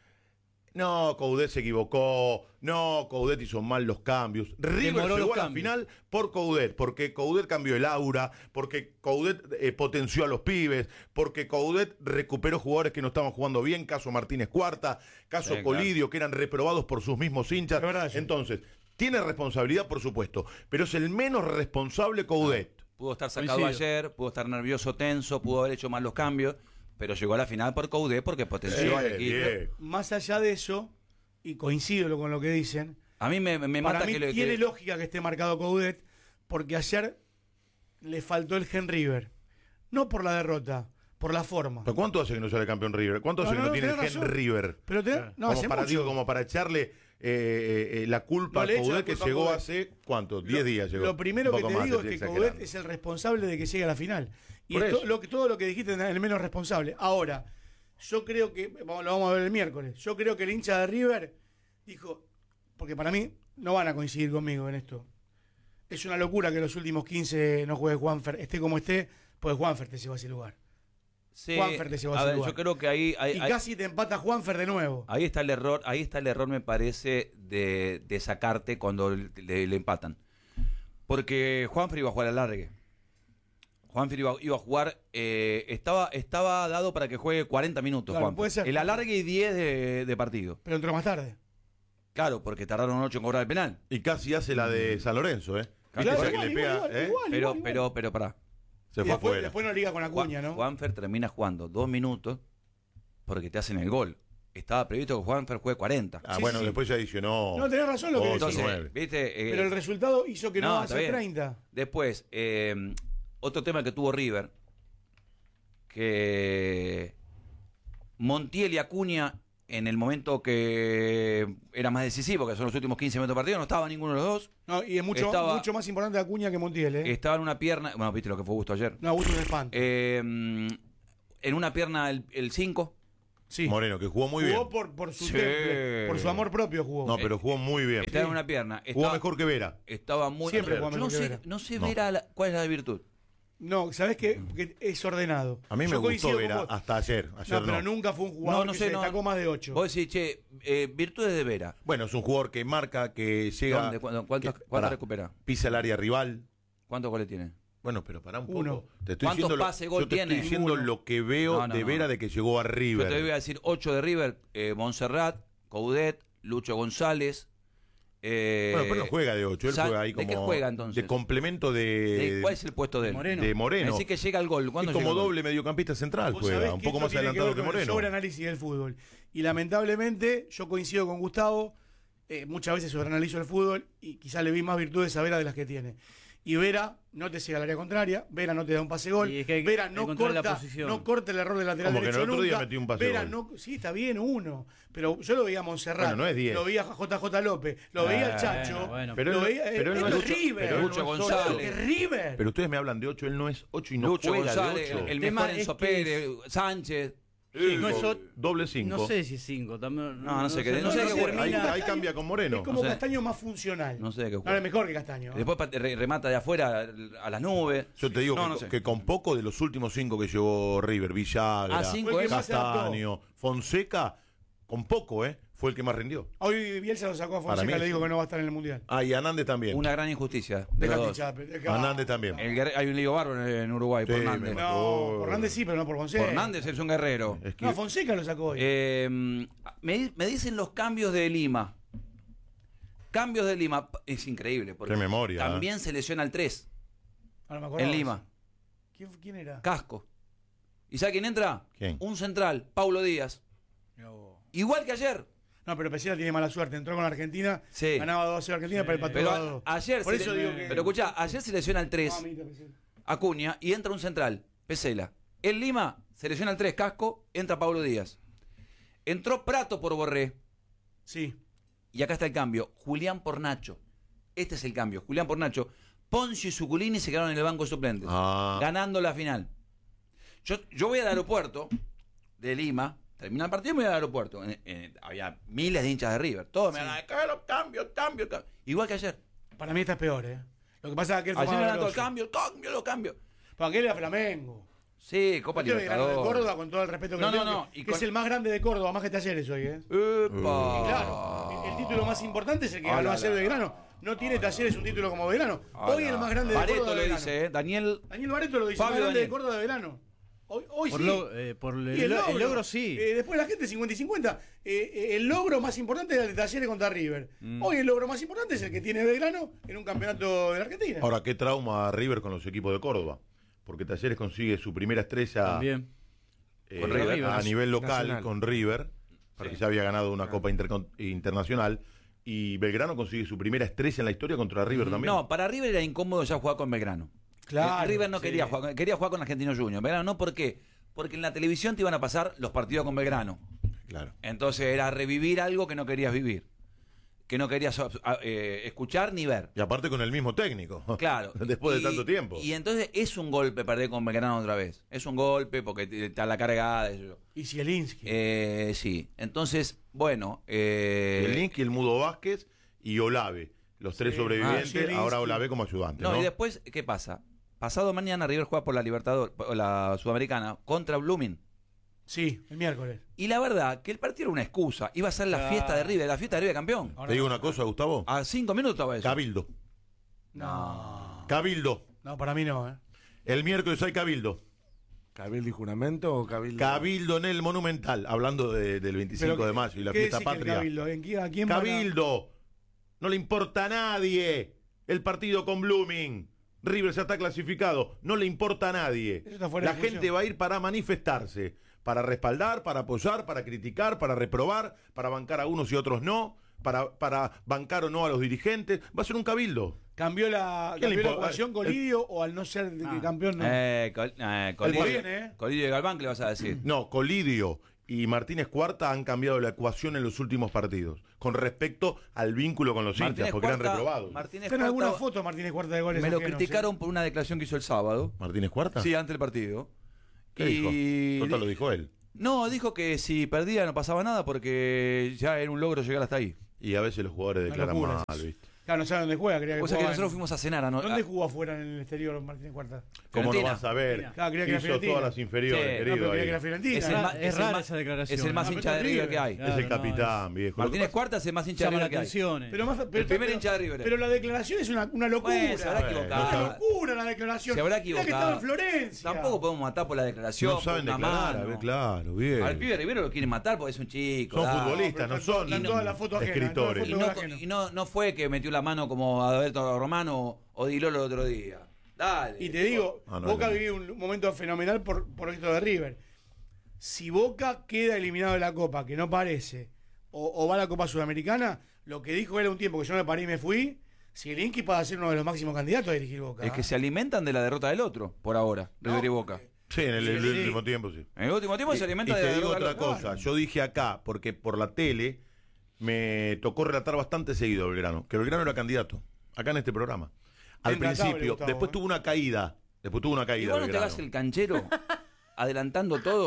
No, Coudet se equivocó, no, Coudet hizo mal los cambios. River Demoró llegó los a la cambios. final por Coudet, porque Coudet cambió el aura, porque Coudet eh, potenció a los pibes, porque Coudet recuperó jugadores que no estaban jugando bien, caso Martínez Cuarta, caso Sí, Colidio, que eran reprobados por sus mismos hinchas. Es verdad, sí. Entonces, tiene responsabilidad, por supuesto, pero es el menos responsable Coudet. Pudo estar sacado Coincido. ayer, pudo estar nervioso, tenso, pudo haber hecho mal los cambios, pero llegó a la final por Coudet porque potenció al Bien, equipo. bien. Más allá de eso, y coincido con lo que dicen, A mí me, me para mata mí que, le- tiene que- lógica que esté marcado Coudet, porque ayer le faltó el Gen River. No por la derrota, por la forma. ¿Pero cuánto hace que no sale campeón River? ¿Cuánto No, hace no, que no no, tiene el tenés gen razón. River? Pero te, no, como, hace para, mucho. digo, como para echarle eh, eh, la culpa No a le echo la Coudet, que culpa a llegó Coudet. hace, ¿cuánto? Lo- diez días llegó. Lo primero Un que poco te más, digo es estoy que exagerando. Coudet es el responsable de que llegue a la final. Y Por esto- eso. lo que, todo lo que dijiste es el menos responsable. Ahora, yo creo que, vamos- lo vamos a ver el miércoles, yo creo que el hincha de River dijo, porque para mí no van a coincidir conmigo en esto. Es una locura que los últimos quince no juegue Juanfer, esté como esté, pues Juanfer te llevó a ese lugar. Sí, Juanfer te llevó a a ese ver, lugar. yo creo que ahí, ahí, Y ahí- casi te empata Juanfer de nuevo. ahí está el error, ahí está el error me parece de, de sacarte cuando le, le empatan. Porque Juanfer iba a jugar al largue. Juanfer iba, iba a jugar, eh, estaba, estaba dado para que juegue cuarenta minutos, Claro, Juanfer. puede ser. El alargue y diez de, de partido. Pero entró más tarde. Claro, porque tardaron ocho en cobrar el penal. Y casi hace la de San Lorenzo, ¿eh? Claro, ¿Viste esa igual, que le igual, pega, igual, eh? igual. Pero, pero, pero pará. Se Y fue después, afuera. después no liga con Acuña, ¿no? Juanfer termina jugando dos minutos porque te hacen el gol. Estaba previsto que Juanfer juegue cuarenta. Ah, Sí, bueno, sí. después se adicionó. No, tenés razón lo que ocho, decís. Entonces, nueve. viste, Eh, Pero el resultado hizo que no, no, va a está ser bien. treinta. después, eh, otro tema que tuvo River, que Montiel y Acuña, en el momento que era más decisivo, que son los últimos quince minutos de partido, no estaba ninguno de los dos. No, y es mucho, Estaba- mucho más importante Acuña que Montiel, ¿eh? Estaba en una pierna, bueno, viste lo que fue Gusto ayer. No, Augusto es espanto. Eh, en una pierna el cinco. sí. Moreno, que jugó muy jugó bien. por, por su Sí. temple, por su amor propio jugó. No, pero jugó muy bien. Estaba en una pierna. Jugó Estaba, mejor que Vera. estaba muy. Siempre yo jugó no mejor que sé, Vera. no sé No. Vera la- cuál es la virtud. No, ¿sabés qué? Que es ordenado. A mí me Yo gustó coincido con Vera vos. hasta ayer. Ayer No, no. pero nunca fue un jugador No, no que sé, se no. destacó más de ocho. Vos decís, che, eh, virtudes de Vera. Bueno, es un jugador que marca, que llega. ¿Dónde? ¿Cuánto- cuántas- que- cuántas pará, recupera? Pisa el área rival. ¿Cuántos goles tiene? Bueno, pero para un poco. Uno. Te estoy ¿Cuántos diciendo lo- pases gol yo te tiene? estoy diciendo Uno. lo que veo No, no, de no. Vera de que llegó a Yo River. te voy a decir ocho de River, eh, Montserrat, Coudet, Lucho González. Eh, Bueno, pero no juega de ocho, él Sa- juega ahí ¿de como. qué juega, entonces? De complemento de. ¿De ¿Cuál es el puesto de él? Moreno. de Moreno. Así que llega al gol. Y ¿Cuándo como llega el gol? doble mediocampista central Vos juega, sabés un que poco esto más tiene adelantado ver que con el Moreno. sobreanálisis del fútbol. Y lamentablemente, yo coincido con Gustavo, eh, muchas veces sobreanalizo el fútbol y quizás le vi más virtudes a Vera de las que tiene. Y Vera no te llega al área contraria, Vera no te da un pase gol, Y es que hay- Vera hay no que encontrar la corta, posición. no corta el error del lateral Como que derecho el otro día nunca. metió un pase Vera gol. no, sí, está bien uno, pero yo lo veía a Montserrat, Bueno, no es diez. lo veía a J J López, lo veía al Chacho, bueno, bueno. Pero lo él- veía, pero él esto no es es- River, pero él Lucho no es González. solo. que es River. Pero ustedes me hablan de ocho, él no es ocho y no Lucho juega González, de ocho. el, el tema mejor es Enzo que Pérez, Sánchez. Sí, no es do- o- doble cinco. No sé si cinco. También, No, no sé qué- no sé Ahí- qué juega. ahí, Castaño- ahí cambia con Moreno. Es como No sé. Castaño más funcional. No sé de qué No, juega. es mejor que Castaño. ¿eh? Después pa- re- remata de afuera a las nubes. Yo te digo No, que, no sé. que con poco de los últimos cinco que llevó River, Villagra, Ah, cinco, Fue el que más se Castaño, Fonseca, con poco, ¿eh? Fue el que más rindió. Hoy Bielsa lo sacó a Para Fonseca, mí le sí. dijo que no va a estar en el Mundial. Ah, y Hernández también. Una gran injusticia. de Déjate los dos. hinchar, deja- Hernández también. El guerre- hay un lío bárbaro en Uruguay por Sí, Hernández. me No, por Hernández sí, pero no por Fonseca. Por Hernández es un guerrero. Es que- No, Fonseca lo sacó hoy. Eh, me, me dicen los cambios de Lima. Cambios de Lima. Es increíble. Porque Qué memoria, también se lesiona el tres Ahora me acordaba. en Lima. ¿Quién, quién era? Casco. ¿Y sabe quién entra? ¿Quién? Un central, Paulo Díaz. No. Igual que ayer. No, pero Pesela tiene mala suerte. Entró con Argentina, Sí. ganaba dos a cero Argentina, pero empató Pero a a- dos. ayer Por se eso le- digo que... Pero escuchá, ayer se lesiona el tres, Mamita, Pesela. Acuña, y entra un central, Pesela. En Lima se lesiona el tres, Casco, entra Paulo Díaz. Entró Prato por Borré. Sí. Y acá está el cambio. Julián por Nacho. Este es el cambio. Julián por Nacho. Poncio y Zuculini se quedaron en el banco de suplentes. Ah. Ganando la final. Yo, yo voy al aeropuerto de Lima. Termina el partido y me voy al aeropuerto. En- en- había miles de hinchas de River. Todos me hablan, "Cambio, cambio, cambio, cambio". Igual que ayer. Para mí esta es peor, ¿eh? Lo que pasa es que aquel fue Ayer más me dan todo el grosso. cambio, cambio, lo cambio. Para aquel era Flamengo. Sí, Copa Este Belgrano de Libertadores. Córdoba, con todo el respeto que No, le no, tengo, no, que, y que con- es el más grande de Córdoba, más que Talleres hoy, ¿eh? Epa. Claro, el, el título más importante es el que Ah, ganó la, ayer la. Belgrano. No tiene Talleres un título como Belgrano. Hoy Hola. el más grande de Bareto Córdoba lo Belgrano. dice, ¿eh? Daniel. Daniel Bareto lo dice, Fabio el más grande Daniel. de Córdoba de Belgrano. Hoy, hoy Por, sí. lo- eh, por el, Y el logro, el logro sí. Eh, después la gente cincuenta y cincuenta. Eh, eh, el logro más importante era el de Talleres contra River. Mm. Hoy el logro más importante es el que tiene Belgrano en un campeonato de la Argentina. Ahora, qué trauma River con los equipos de Córdoba. Porque Talleres consigue su primera estrella También. eh, Con River. a nivel local Nacional. con River, porque ya había ganado una Copa Intercon- Internacional. Y Belgrano consigue su primera estrella en la historia contra River también. No, para River era incómodo ya jugar con Belgrano. Claro, Eh, River no sí. quería jugar, quería jugar con Argentinos Juniors. Belgrano no, ¿por qué? Porque en la televisión te iban a pasar los partidos con Belgrano. Claro. Entonces era revivir algo que no querías vivir. Que no querías eh, escuchar ni ver. Y aparte con el mismo técnico. Claro. Después de Y- tanto tiempo. Y entonces es un golpe perder con Belgrano otra vez. Es un golpe porque te- está la cargada. Eso. Y Zielinski. Eh, sí. Entonces, bueno. Eh, el Link y el Mudo Vázquez y Olave. Los tres Sí. sobrevivientes. Ah, Zielinski. Ahora Olave como ayudante. No, No, y después, ¿qué pasa? Pasado mañana River juega por la Libertadores, por la Sudamericana, contra Blooming. Sí, el miércoles. Y la verdad que el partido era una excusa. Iba a ser la Claro. fiesta de River, la fiesta de River campeón. Ahora Te digo no. una cosa, Gustavo. A cinco minutos estaba eso. Cabildo. No. Cabildo. No, para mí no, ¿eh? El miércoles hay Cabildo. ¿Cabildo y juramento o cabildo? Cabildo en el Monumental. Hablando de- del veinticinco Pero, de mayo y la ¿qué fiesta decís que el patria. Cabildo? ¿En quién- a quién van a- Cabildo. No le importa a nadie el partido con Blooming. River ya está clasificado. No le importa a nadie. Eso está fuera La de discusión. gente va a ir para manifestarse, para respaldar, para apoyar, para criticar, para reprobar, para bancar a unos y otros no, para, para bancar o no a los dirigentes. Va a ser un cabildo. ¿Cambió la, ¿Quién le cambió la importa? ecuación Colidio o al no ser de- Ah. campeón no? Eh, Col- eh, Colidio, Muy bien, ¿eh? Colidio y Galván, ¿qué le vas a decir? No, Colidio y Martínez Cuarta han cambiado la ecuación en los últimos partidos con respecto al vínculo con los hinchas, porque eran Cuarta- reprobados. Martínez Está en alguna Cuarta- foto Martínez Cuarta de goles me lo ajenos, criticaron ¿eh? por una declaración que hizo el sábado. ¿Martínez Cuarta? Sí, antes del partido. ¿Qué y... dijo? Total lo dijo él. No, dijo que si perdía no pasaba nada porque ya era un logro llegar hasta ahí. Y a veces los jugadores Una declaran locura, mal, sí. ¿viste? Claro, no sabe dónde juega, creía que O sea que jugaba nosotros en- fuimos a cenar a no- ¿Dónde a- jugó afuera en el exterior Martínez Cuarta? ¿Cómo no Fiorentina. vas a ver? Claro, creía que era Hizo Fiorentina. todas las inferiores, Sí, No, querido. pero creía ahí. que era Fiorentina. Es el Ah, más- es es el rara más- esa declaración. Es el más No, pero hincha de está River River. que hay. Claro, es el no, capitán, viejo. Lo que Martínez pasa- Cuarta es el más hincha de Llama la River que hay. atención. eh. Pero más, pero, El primer pero- hincha de River. Pero la declaración es una, una locura. Bueno, se habrá Bueno, equivocado. no Una locura la declaración. Se habrá Mirá que estaba equivocado. en Florencia. Tampoco podemos matar por la declaración. No saben por una declarar, a mano. ver, claro, bien. Al pibe Rivero lo quieren matar porque es un chico. Son dale. futbolistas, no pero son están todas las fotos ajenas, escritores. Y todas no, las fotos y no, no fue que metió la mano como Adalberto Romano o Dilolo el otro día. Dale. Y te digo, Ah, no, Boca no. vivió un momento fenomenal por, por esto de River. Si Boca queda eliminado de la Copa, que no parece, o, o va a la Copa Sudamericana, lo que dijo era un tiempo que yo me paré y me fui, Zielinski para ser uno de los máximos candidatos a dirigir Boca. Es que ¿eh? se alimentan de la derrota del otro, por ahora, River y Boca. Sí, en el, Sí, el sí. último tiempo, sí. En el último tiempo Y, se y alimenta de la te digo derrota otra del otro. cosa. Yo dije acá, porque por la tele me tocó relatar bastante seguido Belgrano, que Belgrano era candidato, acá en este programa. Al Intratable, principio, Gustavo, después ¿eh? tuvo una caída. Después tuvo una ¿Y caída. vos no te Belgrano. hagas el canchero adelantando todo?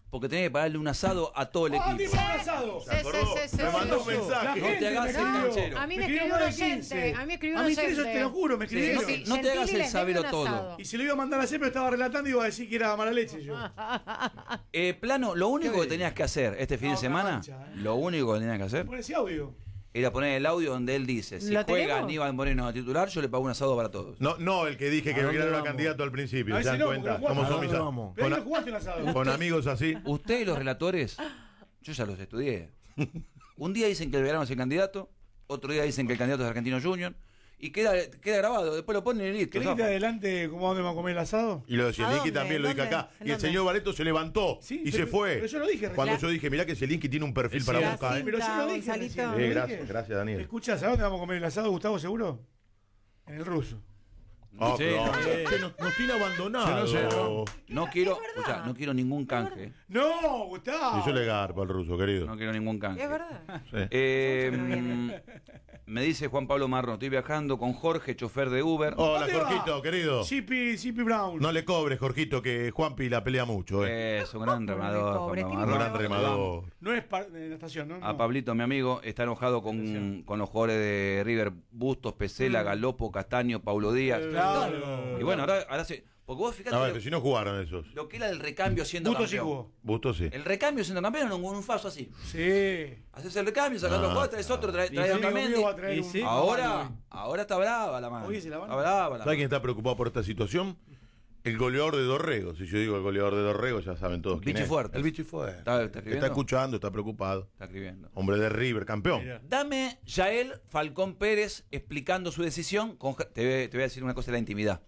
porque tenía que pagarle un asado a todo el ¡Ah, equipo. dice un asado! Sí, sí, sí, sí, Me sí, mandó sí. un mensaje. La No gente te hagas me el escribió. canchero. A mí me escribió escribió más un de oyente. quince. A mí me escribió A un mí tres, oyente. te lo juro, me Sí, escribieron. no, Sí, no te hagas Gentili el les sabero debe un todo. asado. Y se lo iba a mandar a hacer, pero estaba relatando y iba a decir que era mala leche yo. Eh, plano, lo único ¿Qué que tenías que hacer este fin No, de semana, una mancha, ¿eh? lo único que tenías que hacer Pon ese audio. era poner el audio donde él dice, si ¿Lo juega tenemos? Aníbal Moreno a titular, yo le pago un asado para todos. No, no, el que dije que ¿A no dónde era vamos? candidato al principio, A ¿se ese dan no, cuenta? porque no ¿Cómo ¿A son dónde mis vamos? Pero ahí con, no jugaste un asado. con amigos así? Ustedes los relatores, yo ya los estudié. Un día dicen que el verano es el candidato, otro día dicen que el candidato es Argentino Junior, y queda, queda grabado, después lo ponen y listo. ¿Querés que te zafa. adelante cómo dónde vamos a comer el asado? Y lo de ¿A Zielinski dónde? también lo dije ¿Dónde? acá. ¿En Y el dónde? señor Barreto se levantó Sí, y pero- se fue. pero yo lo dije Cuando recién. yo dije, mirá que Zielinski tiene un perfil Es para cierto, Boca. ¿eh? Pero yo lo dije Gonzalito. recién, Eh, lo dije. gracias, gracias, Daniel. Escuchá, ¿sabes dónde vamos a comer el asado, Gustavo, seguro? En el ruso. Ah, Sí, pero- no, sí. Che, nos, nos tiene abandonado. Yo no sé, no. No quiero, escuchá, no quiero ningún canje. ¡No, Gustavo! Y yo le garpo al ruso, querido. No quiero ningún canje. Es verdad. Sí. Eh, Mucho que no mm, me dice Juan Pablo Marrón, estoy viajando con Jorge, chofer de Uber. Hola, ¿Dónde va? Jorgito, querido. Sipi, Sipi Brown. No le cobres, Jorgito, que Juanpi la pelea mucho. Eh. Es un gran remador. Pobre, Juan tiene Pablo Un que gran Marrón. remador. No es par- de la estación, ¿no? A No. Pablito, mi amigo, está enojado con, con los jugadores de River, Bustos, Pesela, Galopo, Castaño, Paulo Díaz. Claro. Y bueno, ahora, ahora sí. Porque vos fíjate A ver, lo, pero si no jugaron esos. lo que era el recambio siendo Busto sí campeón. jugó. Busto sí. El recambio siendo campeón era un, un faso así. Sí. Haces el recambio, sacás Ah, los jugadores, traes otro, traes, traes a Sí, amigo Otamendi. mío va a traer Y un- sí. Ahora, ahora está brava la mano. Oye, se la van a- Está brava la ¿Sabes mano. quién está preocupado por esta situación? El goleador de Dorrego. Si yo digo el goleador de Dorrego, ya saben todos quién Bichi es. Fuerte. El Bichi Fuerte. ¿Está- está escribiendo? Está escuchando, está preocupado. Está escribiendo. Hombre de River, campeón. Mirá. Dame Yael Falcón Pérez explicando su decisión. Con, te, voy, te voy a decir una cosa de la intimidad.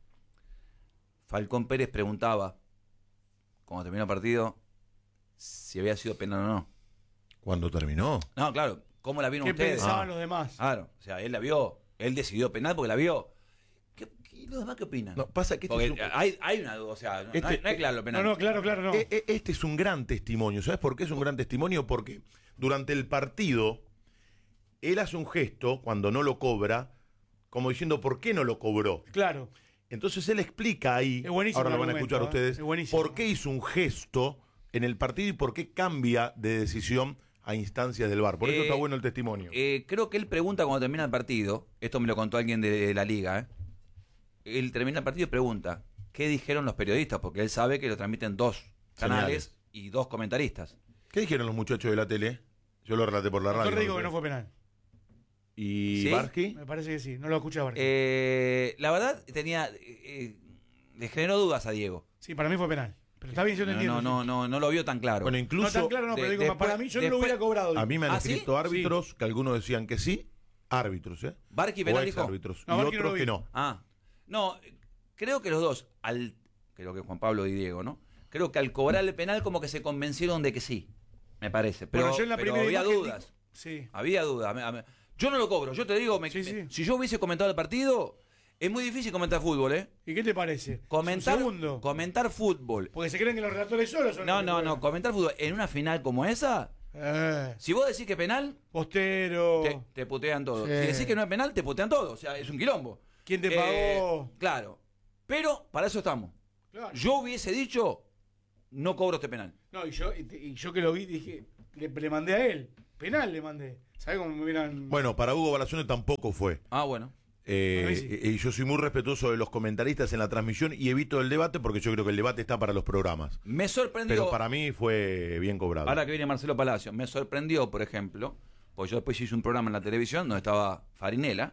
Falcón Pérez preguntaba, cuando terminó el partido, si había sido penal o no. ¿Cuándo terminó? No, claro, ¿cómo la vieron ¿Qué ustedes? pensaban Ah. los demás? Claro, o sea, él la vio, él decidió penal porque la vio. ¿Qué, qué- ¿Y los demás qué opinan? No, pasa que este porque es un- hay, hay una duda, o sea, no, Este- no hay, no hay claro lo No, penal. no, claro, claro, no. E- e- Este es un gran testimonio. ¿Sabes por qué es un gran testimonio? Porque durante el partido, él hace un gesto cuando no lo cobra, como diciendo, ¿por qué no lo cobró? Claro. Entonces él explica ahí, Es buenísimo ahora lo el van a argumento, escuchar ¿eh? ustedes, Es buenísimo. por qué hizo un gesto en el partido y por qué cambia de decisión a instancias del V A R. Por eso Eh, está bueno el testimonio. Eh, creo que él pregunta cuando termina el partido, esto me lo contó alguien de la liga, ¿eh? Él termina el partido y pregunta, ¿qué dijeron los periodistas? Porque él sabe que lo transmiten dos canales Señales. y dos comentaristas. ¿Qué dijeron los muchachos de la tele? Yo lo relaté por la radio. Yo digo ¿no? que no fue penal. ¿Y ¿Sí? Barsky? Me parece que sí. No lo escuché a Barca. Eh, la verdad, tenía eh, eh, le generó dudas a Diego. Sí, para mí fue penal. Pero está bien, yo te No, entiendo. no, no, sí. no, no lo vio tan claro. Bueno, No incluso tan claro, no, pero de- digo, después- para mí yo no lo después- hubiera cobrado. digo. a mí me han ¿Ah, sí? escrito árbitros que algunos decían que sí, árbitros, ¿eh? Barqui O penal ex dijo. árbitros. No, y Barqui no lo otros vi. que no. Ah, no, creo que los dos, al, creo que Juan Pablo y Diego, ¿no? Creo que al cobrarle penal como que se convencieron de que sí, me parece. Pero, Bueno, yo en la pero primera había imagen dudas. digo- Sí. Había dudas. Me- me- Yo no lo cobro, yo te digo, me- Sí, sí. me- si yo hubiese comentado el partido, es muy difícil comentar fútbol, ¿eh? ¿Y qué te parece? Comentar, Un segundo. comentar fútbol. Porque se creen que los relatores solos son No, los que no, no, juegan. comentar fútbol en una final como esa, Eh, si vos decís que es penal, Postero. te, te putean todo. Sí. Si decís que no es penal, te putean todo. O sea, es un quilombo. ¿Quién te Eh, pagó? Claro. Pero para eso estamos. Claro. Yo hubiese dicho, no cobro este penal. No, y yo, y, y yo que lo vi dije, le, le mandé a él. Penal le mandé. ¿Sabes cómo me hubieran...? Bueno, para Hugo Balacione tampoco fue. Ah, bueno. Eh, Para mí sí. y yo soy muy respetuoso de los comentaristas en la transmisión y evito el debate porque yo creo que el debate está para los programas. Me sorprendió. Pero para mí fue bien cobrado. Ahora que viene Marcelo Palacio, me sorprendió, por ejemplo, porque yo después hice un programa en la televisión donde estaba Farinela,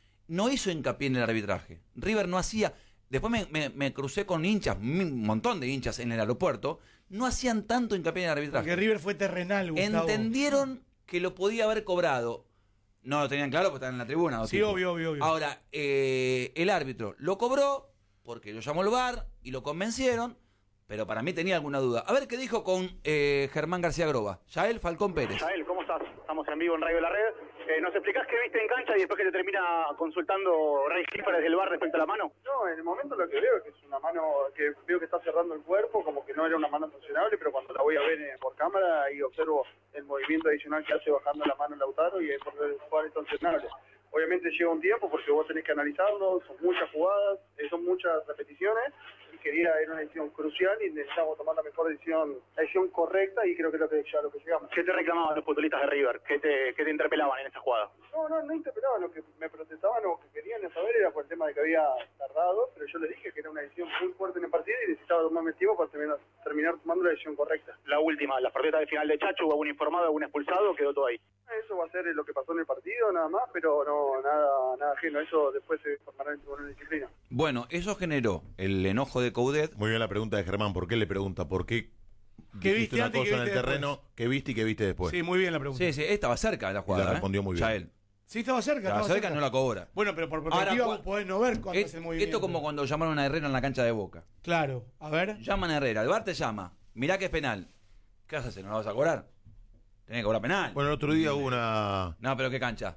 no hizo hincapié en el arbitraje. River no hacía. Después me, me- me crucé con hinchas, un montón de hinchas en el aeropuerto, no hacían tanto hincapié en el arbitraje. Porque River fue terrenal, Gustavo. Entendieron que lo podía haber cobrado. No lo tenían claro porque estaban en la tribuna. dos Sí, tipos. obvio, obvio, obvio. Ahora, eh, el árbitro lo cobró porque lo llamó el V A R y lo convencieron, pero para mí tenía alguna duda. A ver qué dijo con eh, Germán García Groba. Yael Falcón Pérez. Yael, ¿cómo estás? Estamos en vivo en Radio La Red. Eh, ¿Nos explicás qué viste en cancha y después que te termina consultando Ray Schiffer desde el bar respecto a la mano? No, en el momento lo que veo es que es una mano que veo que está cerrando el cuerpo, como que no era una mano sancionable, pero cuando la voy a ver eh, por cámara ahí observo el movimiento adicional que hace bajando la mano Lautaro y es por el cual es sancionable. obviamente lleva un tiempo porque vos tenés que analizarlo, son muchas jugadas, eh, son muchas repeticiones, y quería, era una decisión crucial y necesitamos tomar la mejor decisión, la decisión correcta, y creo que es lo que, ya lo que llegamos. ¿Qué te reclamaban los futbolistas de River? ¿Qué te, qué te interpelaban en esa jugada? No, no, no interpelaban, lo que me protestaban o que querían saber era por el tema de que había tardado, pero yo les dije que era una decisión muy fuerte en el partido y necesitaba tomarme tiempo para terminar, terminar tomando la decisión correcta. La última, las protestas de final de Chacho, ¿hubo algún informado, algún expulsado? ¿Quedó todo ahí? Eso va a ser lo que pasó en el partido, nada más, pero no nada nada ajeno. Eso después se formará en tribunal de disciplina. Bueno, eso generó el enojo de Coudet. Muy bien la pregunta de Germán. ¿Por qué le pregunta? ¿Por qué ¿Qué dijiste viste una antes y cosa qué en el viste terreno después? que viste y que viste después? Sí, muy bien la pregunta. Sí, sí, estaba cerca de la jugada. Y la respondió ¿eh? muy bien. Ya él. Sí, estaba cerca. Estaba Estaba cerca, no la cobra. Bueno, pero por Ahora, perspectiva cua- vos podés no ver cuándo Es- hace el movimiento. esto como cuando llamaron a Herrera en la cancha de Boca. Claro, a ver. Llaman a Herrera, el V A R te llama. Mirá que es penal. ¿Qué vas a hacer? ¿No lo vas a cobrar? Tenés que cobrar penal. Bueno, el otro día hubo una... No, pero ¿qué cancha?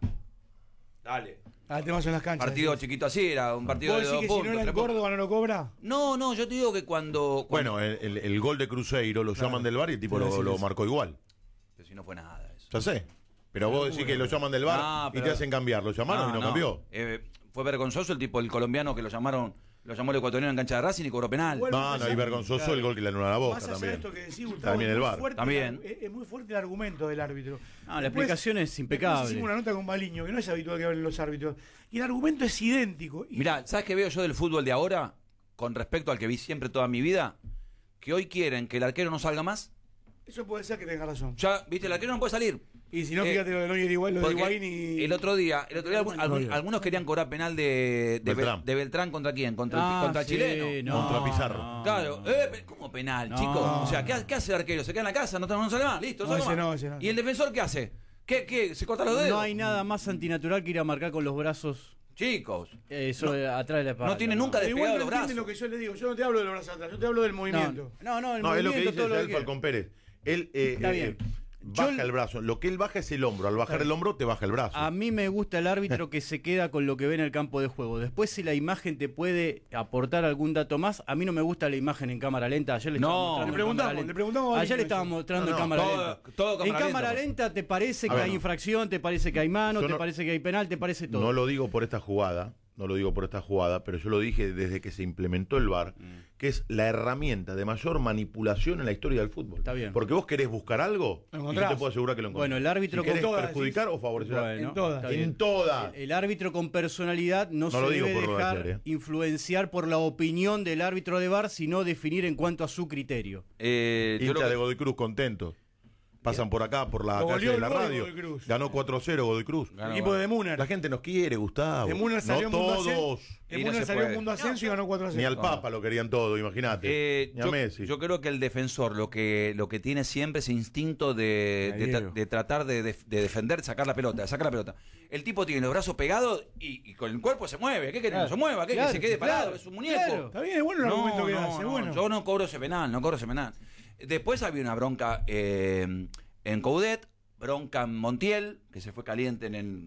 Dale. Ah, el tema son las canchas. Partido sí. chiquito así, era un partido ¿Vos de decís dos que si no puntos. era en tres puntos. Córdoba no lo cobra? No, no, yo te digo que cuando... cuando- Bueno, el, el- el gol de Cruzeiro lo llaman del V A R y el tipo Te iba a lo, decir lo eso. marcó igual. Pero si no fue nada eso. Ya sé. Pero vos decís que lo llaman del V A R No, y pero- te hacen cambiar. Lo llamaron No, y no, no. cambió. Eh, fue vergonzoso el tipo, el colombiano que lo llamaron, lo llamó el ecuatoriano en cancha de Racing y cobró penal. Bueno, No, no, y Claro. vergonzoso el gol que le anula a la Boca Más allá también. de esto que decís, Gustavo, También es el muy V A R. fuerte También. el- es, es muy fuerte el argumento del árbitro. No, la Después- explicación es después impecable. hicimos una nota con Baliño, que no es habitual que hablen los árbitros. Y el argumento es idéntico. Y Mirá, ¿sabes qué veo yo del fútbol de ahora? Con respecto al que vi siempre toda mi vida, que hoy quieren que el arquero no salga más. eso puede ser que tenga razón. Ya, viste, el arquero no puede salir. Y si no, Eh, fíjate lo de Neuer igual, lo de Porque Higuaín y... el otro día, el otro día algún- algún- Neuer. algunos querían cobrar penal de, de, Beltrán. Bel- de Beltrán contra quién, contra, el, Ah, contra el sí, chileno. no, Contra Pizarro. no. Claro, eh, pe- ¿cómo penal, No. chico? O sea, ¿qué, qué hace el arquero? ¿Se queda en la casa? ¿No, no sale más? Listo, No, sale ese más. no, ese no. ¿Y el defensor qué hace? ¿Qué, qué? ¿Se corta los dedos? No hay nada más antinatural que ir a marcar con los brazos Chicos, eh, eso eh, atrás de la espalda. no tiene nunca Pero igual despegado no los entienden lo brazos. que yo les digo. Yo no te hablo de los brazos atrás, yo te hablo del movimiento. No, no, el No, es lo que movimiento, dice todo lo Israel que- Falcón Pérez. Él eh, Está eh, bien. baja Yo- el brazo. Lo que él baja es el hombro. Al bajar el hombro, te baja el brazo. A mí me gusta el árbitro que se queda con lo que ve en el campo de juego. Después, si la imagen te puede aportar algún dato más, a mí no me gusta la imagen en cámara lenta. Ayer le No. estábamos mostrando Le en preguntamos, cámara lenta. le preguntamos a Ayer le alguien estábamos eso. mostrando No, en no, cámara todo- lenta. todo cámara en cámara lenta, lenta te parece A que ver, hay no. infracción, te parece que hay mano, Yo te no- parece que hay penal, te parece todo. No lo digo por esta jugada, no lo digo por esta jugada, pero yo lo dije desde que se implementó el V A R, que es la herramienta de mayor manipulación en la historia del fútbol. Está bien. Porque vos querés buscar algo Lo y yo encontrás. te puedo asegurar que lo encontrás. Bueno, el árbitro si querés con todas, perjudicar o favorecer. Bueno, En todas. está bien. En todas. El árbitro con personalidad no, No se lo digo debe por dejar ayer, eh. influenciar por la opinión del árbitro de V A R, sino definir en cuanto a su criterio. Eh, yo Hincha lo que- de Godoy Cruz contentos. Pasan por acá, por la Lo calle goleó de la el gol de radio. Godoy Cruz. Ganó cuatro cero Godoy Cruz. Ganó, equipo de Muner. La gente nos quiere, Gustavo. De Muner salió no en Mundo todos. Ascenso. De Y no Muner se salió en puede. Mundo Ascenso y ganó cuatro a cero. Ni al Papa lo querían todo, imagínate. Eh, Ni a yo, Messi. yo creo que el defensor lo que lo que tiene siempre es instinto de, de, tra- de tratar de, de- de defender, sacar la pelota, sacar la pelota. El tipo tiene los brazos pegados y, y con el cuerpo se mueve. ¿Qué quiere? Claro, No se mueva, ¿qué? claro, que se quede parado, claro, es un muñeco. claro. Está bien, es bueno el argumento que hace, no, bueno. yo no cobro ese penal, no cobro ese penal. Después había una bronca eh, en Coudet, bronca en Montiel, que se fue caliente en el...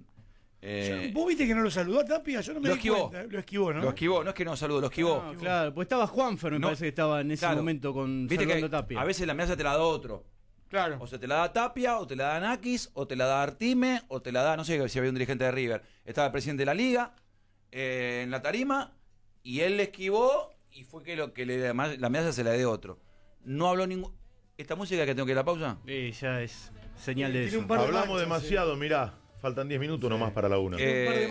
eh, ¿Vos viste que no lo saludó a Tapia? Yo no me lo di esquivó. cuenta. Lo esquivó, ¿no? Lo esquivó, no es que no saludo, lo esquivó. No, claro, pues estaba Juanfer, me No, parece que estaba en ese claro. momento con Viste saludando que a Tapia. a veces la amenaza te la da otro. Claro. O se te la da Tapia, o te la da Nakis, o te la da Artime, o te la da, no sé si había un dirigente de River. Estaba el presidente de la liga eh, en la tarima, y él le esquivó, y fue que lo que le, la amenaza se la dio otro. No habló ningún... ¿Esta música que tengo que ir a la pausa? Sí, ya es señal de Tiene eso. un par de Hablamos manchas, demasiado, mirá. Faltan diez minutos nomás para la una. Eh,